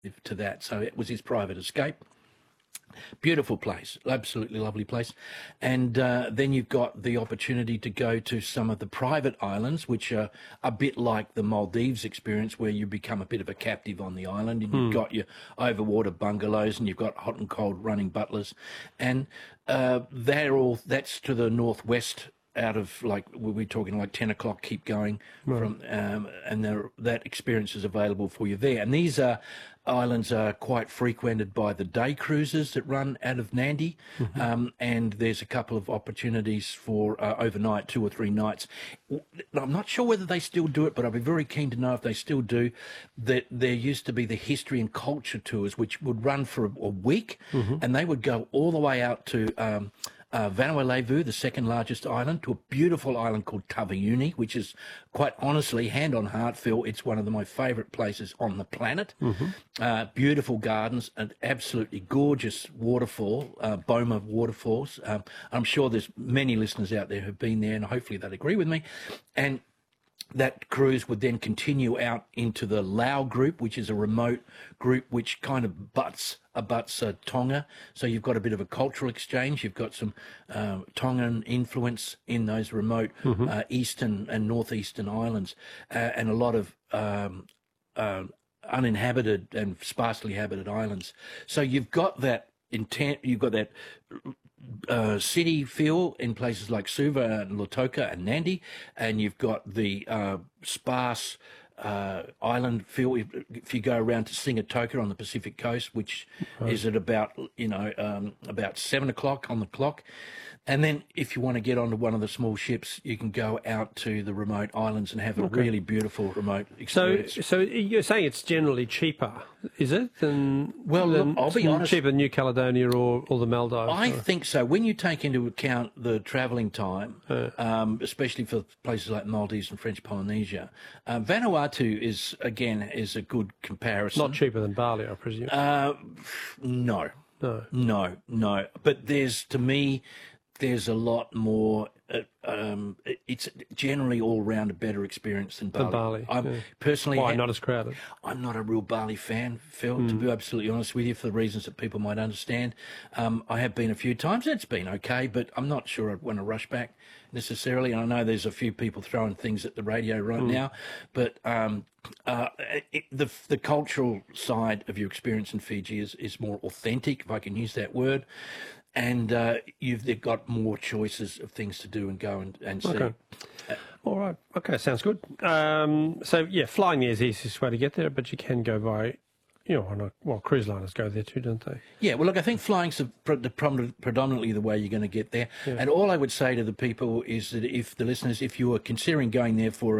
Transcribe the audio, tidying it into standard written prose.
to that. So it was his private escape. Beautiful place, absolutely lovely place. And then you've got the opportunity to go to some of the private islands, which are a bit like the Maldives experience, where you become a bit of a captive on the island, and you've got your overwater bungalows, and you've got hot and cold running butlers. And that's to the northwest, out of, like, we're talking like 10 o'clock, keep going from, and that experience is available for you there. And these islands are quite frequented by the day cruises that run out of Nandi, and there's a couple of opportunities for overnight, 2 or 3 nights. I'm not sure whether they still do it, but I'd be very keen to know if they still do. That there used to be the history and culture tours, which would run for a week, and they would go all the way out to Vanuatu, the second largest island, to a beautiful island called Taveuni, which is, quite honestly, hand on heart, Phil, it's one of my favourite places on the planet. Beautiful gardens, an absolutely gorgeous waterfall, Boma waterfalls. I'm sure there's many listeners out there who've been there, and hopefully they'd agree with me. And that cruise would then continue out into the Lao group, which is a remote group which kind of abuts Tonga. So you've got a bit of a cultural exchange. You've got some Tongan influence in those remote eastern and northeastern islands, and a lot of uninhabited and sparsely habited islands. So you've got that intent. You've got that city feel in places like Suva and Lautoka and Nandi, and you've got the sparse island feel if you go around to Singatoka on the Pacific coast, which is at about about 7 o'clock on the clock. And then if you want to get onto one of the small ships, you can go out to the remote islands and have a really beautiful remote experience. So you're saying it's generally cheaper, is it? I'll be honest. Cheaper than New Caledonia or the Maldives? I think so. When you take into account the travelling time, especially for places like Maldives and French Polynesia, Vanuatu is a good comparison. Not cheaper than Bali, I presume. No. But there's a lot more. It's generally all round a better experience than Bali. Personally, why not as crowded? I'm not a real Bali fan, Phil, to be absolutely honest with you, for the reasons that people might understand. I have been a few times, and it's been okay, but I'm not sure I'd want to rush back necessarily. And I know there's a few people throwing things at the radio right now, but the cultural side of your experience in Fiji is more authentic, if I can use that word. And they've got more choices of things to do and go and see. Okay. All right. Okay, sounds good. So, yeah, flying there is the easiest way to get there, but you can go by, cruise liners go there too, don't they? Yeah, well, look, I think flying's predominantly the way you're going to get there. Yeah. And all I would say to the people is that if you are considering going there for